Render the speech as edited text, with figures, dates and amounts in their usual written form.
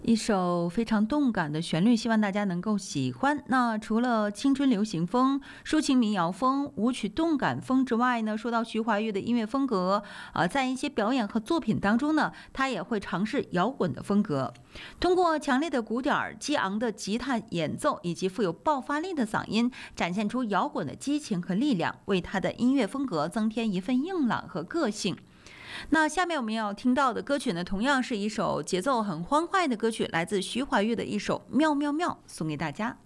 一首非常动感的旋律，希望大家能够喜欢。那除了青春流行风、抒情民谣风、舞曲动感风之外呢，说到徐怀钰的音乐风格，在一些表演和作品当中呢，他也会尝试摇滚的风格，通过强烈的鼓点、激昂的吉他演奏以及富有爆发力的嗓音，展现出摇滚的激情和力量，为他的音乐风格增添一份硬朗和个性。那下面我们要听到的歌曲呢，同样是一首节奏很欢快的歌曲，来自徐怀钰的一首《妙妙妙》，送给大家。